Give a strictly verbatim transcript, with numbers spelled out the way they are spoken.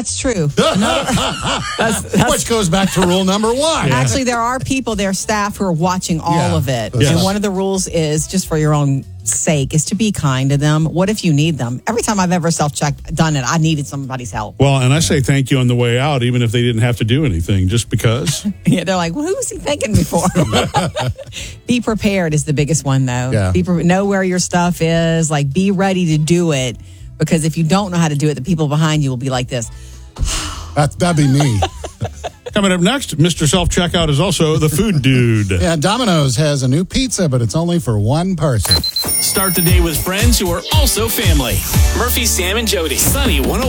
that's true. Another, that's, that's, Which goes back to rule number one. Actually, there are people, there are staff who are watching all Yeah. of it. Yes. And one of the rules is, just for your own sake, is to be kind to them. What if you need them? Every time I've ever self-checked, done it, I needed somebody's help. Well, and I say thank you on the way out, even if they didn't have to do anything, just because. Yeah, they're like, well, who was he thanking me for? Be prepared is the biggest one, though. Yeah. Be pre- know where your stuff is. Like, be ready to do it. Because if you don't know how to do it, the people behind you will be like this. That, that'd be me. Coming up next, Mister Self-Checkout is also the food dude. Yeah, Domino's has a new pizza, but it's only for one person. Start the day with friends who are also family. Murphy, Sam, and Jody. Sunny one oh